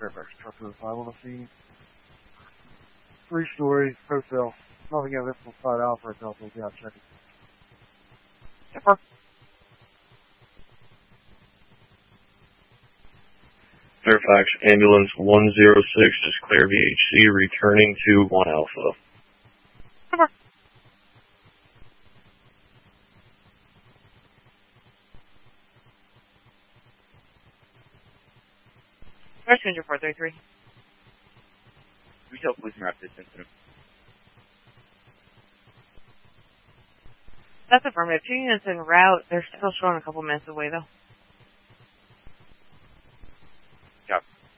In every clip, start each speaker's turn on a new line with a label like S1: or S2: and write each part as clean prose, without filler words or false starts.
S1: Fairfax truck to the 5 on the scene. 3-story hotel. Nothing evidence on side Alpha right now, so yeah, check it.
S2: Skipper.
S3: Fairfax ambulance 106 is clear VHC, returning to 1 Alpha.
S2: Skipper. Rescue 433.
S4: We tell police and wrap this incident.
S2: That's affirmative. 2 units en route. They're still showing a couple minutes away, though.
S4: Yeah.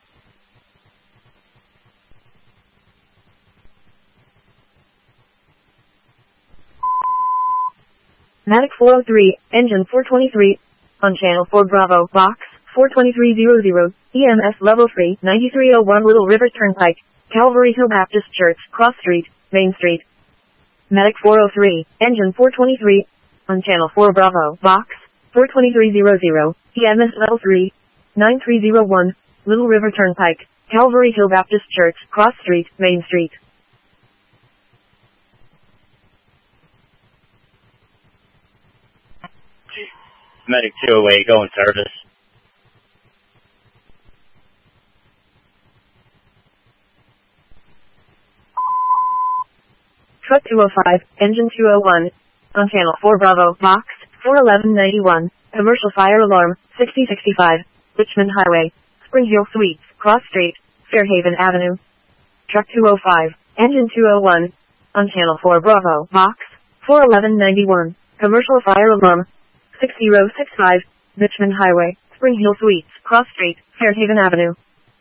S5: Medic 403, engine 423, on channel 4 Bravo, box 42300, EMS level 3, 9301 Little River Turnpike, Calvary Hill Baptist Church, Cross Street, Main Street. Medic 403, engine 423, on channel 4 Bravo, box 42300, EMS level 3, 9301, Little River Turnpike, Calvary Hill Baptist Church, Cross Street, Main Street.
S4: Medic 208, go in service.
S5: Truck 205, engine 201, on channel 4 Bravo, box 41191, commercial fire alarm, 6065, Richmond Highway, Spring Hill Suites, Cross Street, Fairhaven Avenue. Truck 205, engine 201, on channel 4 Bravo, box 41191, commercial fire alarm, 6065, Richmond Highway, Spring Hill Suites, Cross Street, Fairhaven Avenue.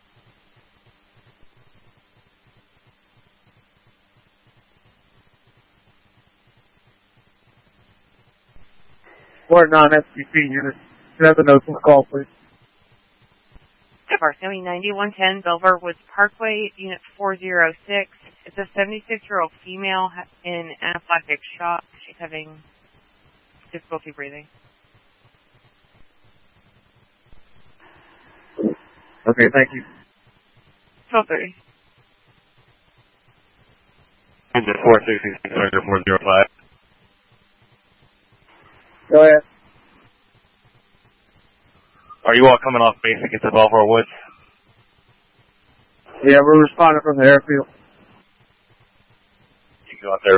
S1: Ward 9 SCP unit. Can I have the notes on the call, please?
S2: Skipper. Sammy 9110, Belvoir Woods Parkway, unit 406. It's a 76-year-old female in anaphylactic shock. She's having difficulty breathing.
S1: Okay, thank you.
S2: 1230.
S3: Engine 466, 405.
S1: Go ahead.
S3: Are you all coming off basic into Belvoir Woods?
S1: Yeah, we're responding from the airfield.
S3: You go out there.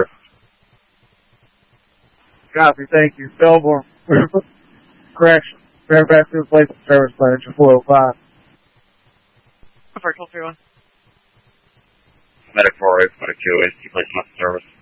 S1: Copy, thank you. Belvoir. Correction. Fairfax replacement service by engine 405.
S2: Virtual 31.
S3: Medic 408, Medic 208, replacement service.